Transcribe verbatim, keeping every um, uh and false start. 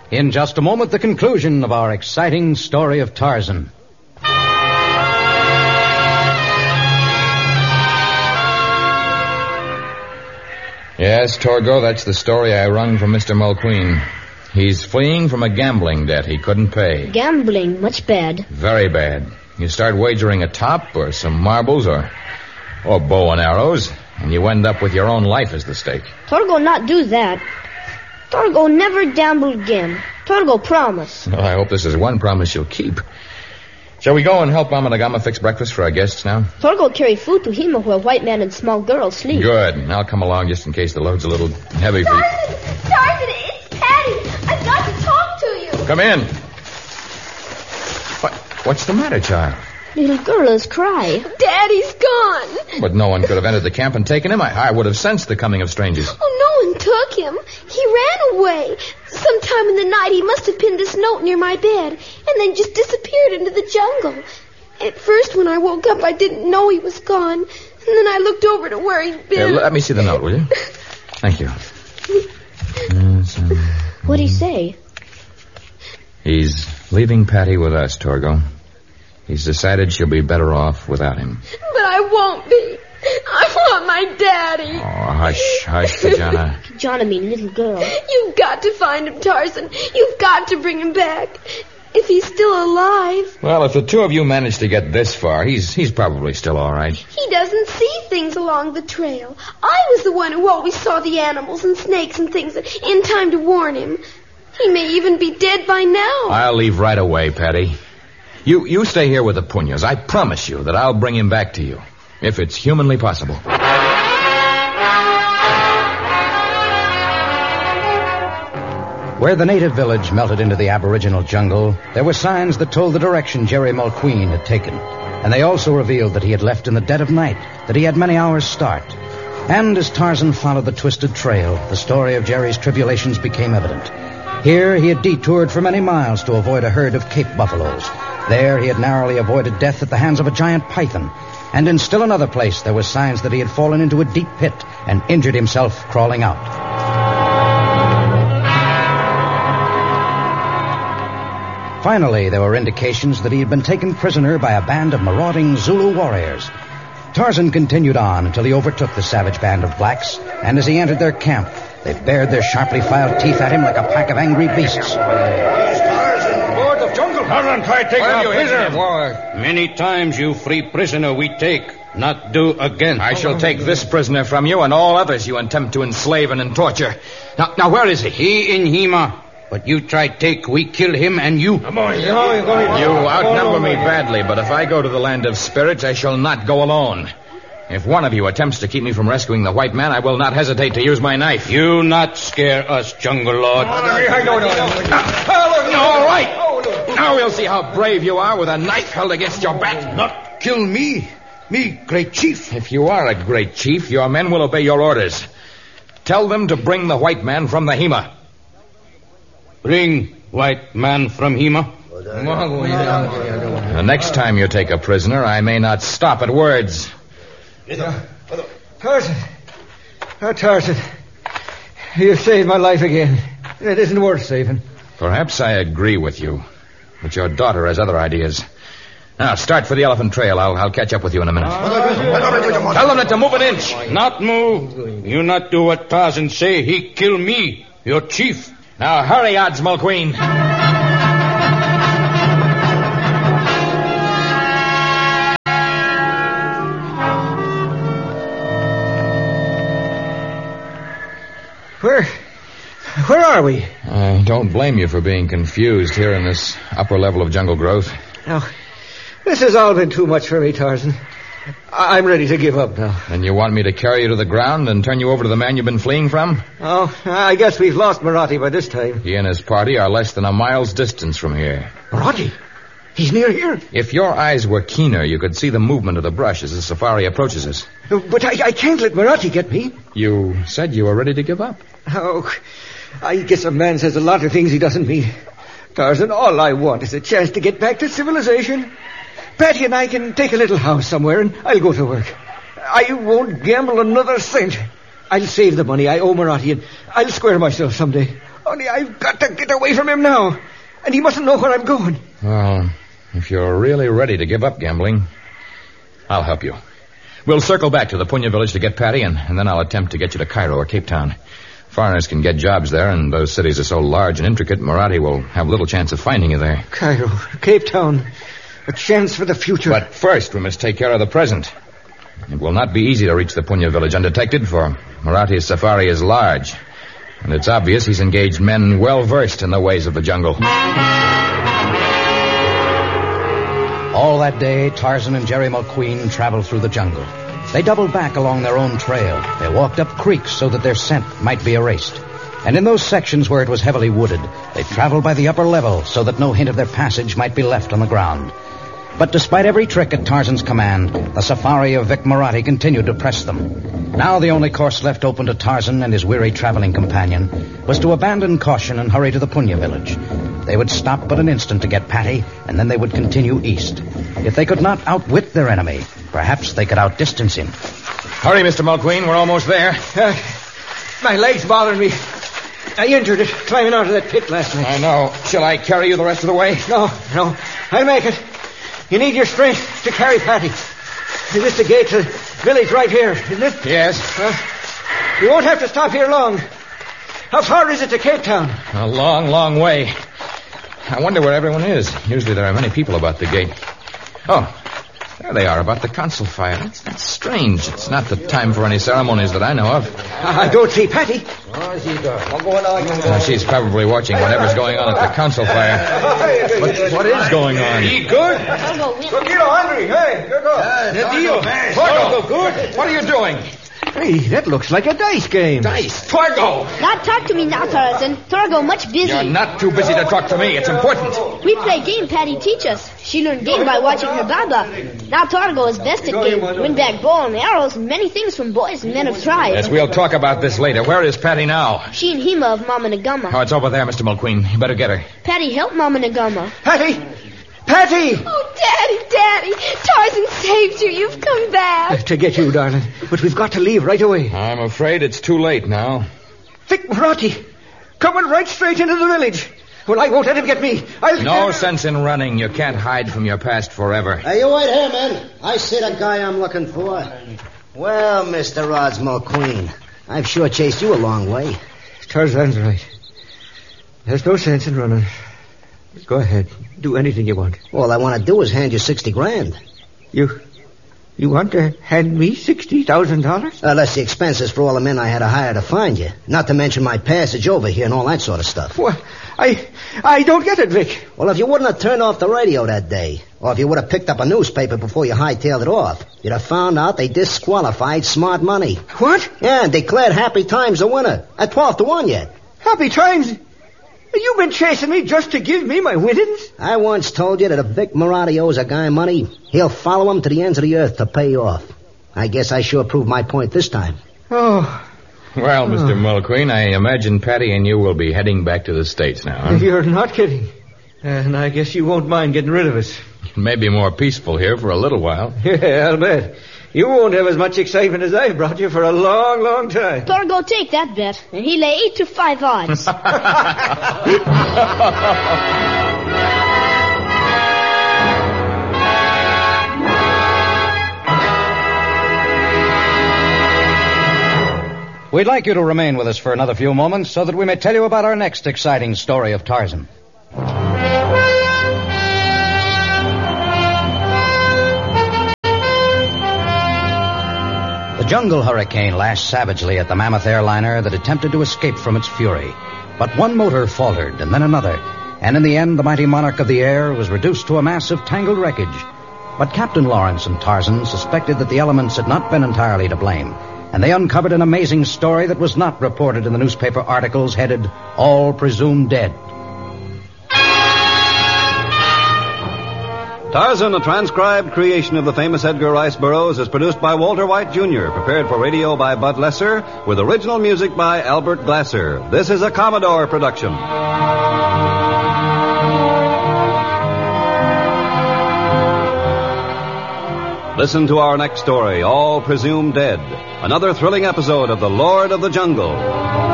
In just a moment, the conclusion of our exciting story of Tarzan. Yes, Torgo, that's the story I wrung from Mister Mulqueen. He's fleeing from a gambling debt he couldn't pay. Gambling? Much bad. Very bad. You start wagering a top or some marbles or, or bow and arrows, and you end up with your own life as the stake. Torgo not do that. Torgo never gamble again. Torgo promise. Well, I hope this is one promise you'll keep. Shall we go and help Mama Nagama fix breakfast for our guests now? Torgo carry food to Hema where white man and small girl sleep. Good. I'll come along just in case the load's a little heavy for you. Tarzan! Tarzan, it's Patty. I've got to talk to you. Come in. What? What's the matter, child? Little girl is cry. Daddy's gone. But no one could have entered the camp and taken him. I, I would have sensed the coming of strangers. Oh, no one took him. He ran away. Sometime in the night he must have pinned this note near my bed and then just disappeared into the jungle. At first, when I woke up, I didn't know he was gone. And then I looked over to where he'd been. Here, let me see the note, will you? Thank you. What'd he say? He's leaving Patty with us, Torgo. He's decided she'll be better off without him. But I won't be. I want my daddy. Oh, hush, hush, Tajana. Tajana mean little girl. You've got to find him, Tarzan. You've got to bring him back. If he's still alive. Well, if the two of you manage to get this far, he's he's probably still all right. He doesn't see things along the trail. I was the one who always saw the animals and snakes and things in time to warn him. He may even be dead by now. I'll leave right away, Patty. You you stay here with the Punyas. I promise you that I'll bring him back to you, if it's humanly possible. Where the native village melted into the aboriginal jungle, there were signs that told the direction Jerry Mulqueen had taken. And they also revealed that he had left in the dead of night, that he had many hours' start. And as Tarzan followed the twisted trail, the story of Jerry's tribulations became evident. Here he had detoured for many miles to avoid a herd of Cape buffaloes. There he had narrowly avoided death at the hands of a giant python. And in still another place there were signs that he had fallen into a deep pit and injured himself crawling out. Finally, there were indications that he had been taken prisoner by a band of marauding Zulu warriors. Tarzan continued on until he overtook the savage band of blacks, and as he entered their camp, they bared their sharply filed teeth at him like a pack of angry beasts. Tarzan, Lord of Jungle. Tarzan, try to take our prisoner. Many times you free prisoner we take, not do again. I shall take this prisoner from you and all others you attempt to enslave and torture. Now, now where is he? He in Hema. But you try take, we kill him and you. Come on, you outnumber me badly, but if I go to the land of spirits, I shall not go alone. If one of you attempts to keep me from rescuing the white man, I will not hesitate to use my knife. You not scare us, Jungle Lord. All right. Now we'll see how brave you are with a knife held against your back. Not kill me. Me, great chief. If you are a great chief, your men will obey your orders. Tell them to bring the white man from the Hema. Bring white man from Hema. The next time you take a prisoner, I may not stop at words. Tarzan. Oh, Tarzan. You've saved my life again. It isn't worth saving. Perhaps I agree with you, but your daughter has other ideas. Now, start for the elephant trail. I'll, I'll catch up with you in a minute. Tell them not to move an inch. Not move. You not do what Tarzan say. He kill me, your chief. Now, hurry, Odds Mulqueen. Where... Where are we? I don't blame you for being confused here in this upper level of jungle growth. Now, this has all been too much for me, Tarzan. I- I'm ready to give up now. And you want me to carry you to the ground and turn you over to the man you've been fleeing from? Oh, I guess we've lost Marathi by this time. He and his party are less than a mile's distance from here. Marathi? He's near here? If your eyes were keener, you could see the movement of the brush as the safari approaches us. But I, I can't let Marathi get me. You said you were ready to give up. Oh, I guess a man says a lot of things he doesn't mean. Tarzan, all I want is a chance to get back to civilization. Patty and I can take a little house somewhere and I'll go to work. I won't gamble another cent. I'll save the money I owe Marathi and I'll square myself someday. Only I've got to get away from him now. And he mustn't know where I'm going. Well, if you're really ready to give up gambling, I'll help you. We'll circle back to the Punya village to get Patty, and, and then I'll attempt to get you to Cairo or Cape Town. Foreigners can get jobs there, and those cities are so large and intricate, Marathi will have little chance of finding you there. Cairo, Cape Town. A chance for the future. But first, we must take care of the present. It will not be easy to reach the Punya village undetected, for Marathi's safari is large. And it's obvious he's engaged men well-versed in the ways of the jungle. All that day, Tarzan and Jerry Mulqueen traveled through the jungle. They doubled back along their own trail. They walked up creeks so that their scent might be erased. And in those sections where it was heavily wooded, they traveled by the upper level so that no hint of their passage might be left on the ground. But despite every trick at Tarzan's command, the safari of Vic Marathi continued to press them. Now the only course left open to Tarzan and his weary traveling companion was to abandon caution and hurry to the Punya village. They would stop but an instant to get Patty, and then they would continue east. If they could not outwit their enemy, perhaps they could outdistance him. Hurry, Mister Mulqueen. We're almost there. Uh, my leg's bothering me. I injured it climbing out of that pit last night. I know. Shall I carry you the rest of the way? No, no. I'll make it. You need your strength to carry Patty. Is this the gate to the village right here, isn't it? Yes. Uh, we won't have to stop here long. How far is it to Cape Town? A long, long way. I wonder where everyone is. Usually there are many people about the gate. Oh, there they are, about the council fire. That's, that's strange. It's not the time for any ceremonies that I know of. I don't see Patty. Uh, she's probably watching whatever's going on at the council fire. But what is going on? He good? Torgo hungry. Hey, go go. Torgo, good? What are you doing? Hey, that looks like a dice game. Dice? Torgo! Not talk to me now, Tarzan. Torgo much busy. You're not too busy to talk to me. It's important. We play game Patty teach us. She learned game by watching her Baba. Now Torgo is best at game. Win back bow and arrows and many things from boys and men of tribe. Yes, we'll talk about this later. Where is Patty now? She and Hema of Mama Nagama. Oh, it's over there, Mister Mulqueen. You better get her. Patty, help Mama Nagama. Patty! Patty! Oh, Daddy, Daddy, Tarzan saved you. You've come back. To get you, darling. But we've got to leave right away. I'm afraid it's too late now. Vic Marathi, coming right straight into the village. Well, I won't let him get me. I'll... No sense in running. You can't hide from your past forever. Hey, you wait here, man. I see the guy I'm looking for. Well, Mister Rods Mulqueen, I've sure chased you a long way. Tarzan's right. There's no sense in running. Go ahead. Do anything you want. All I want to do is hand you sixty grand. You... You want to hand me sixty thousand dollars? Uh, that's the expenses for all the men I had to hire to find you. Not to mention my passage over here and all that sort of stuff. Well, I... I don't get it, Vic. Well, if you wouldn't have turned off the radio that day, or if you would have picked up a newspaper before you hightailed it off, you'd have found out they disqualified Smart Money. What? Yeah, and declared Happy Times a winner. At twelve to one yet. Happy Times? You've been chasing me just to give me my winnings? I once told you that if Vic Marathi owes a guy money, he'll follow him to the ends of the earth to pay off. I guess I sure proved my point this time. Oh. Well, Mister Oh. Mulqueen, I imagine Patty and you will be heading back to the States now, huh? You're not kidding. And I guess you won't mind getting rid of us. It may be more peaceful here for a little while. Yeah, I'll bet. You won't have as much excitement as I've brought you for a long, long time. Torgo take that bet, and he lay eight to five odds. We'd like you to remain with us for another few moments so that we may tell you about our next exciting story of Tarzan. The jungle hurricane lashed savagely at the mammoth airliner that attempted to escape from its fury. But one motor faltered, and then another, and in the end the mighty monarch of the air was reduced to a mass of tangled wreckage. But Captain Lawrence and Tarzan suspected that the elements had not been entirely to blame, and they uncovered an amazing story that was not reported in the newspaper articles headed, All Presumed Dead. Tarzan, a transcribed creation of the famous Edgar Rice Burroughs, is produced by Walter White, Junior, prepared for radio by Bud Lesser, with original music by Albert Glasser. This is a Commodore production. Listen to our next story, All Presumed Dead, another thrilling episode of The Lord of the Jungle.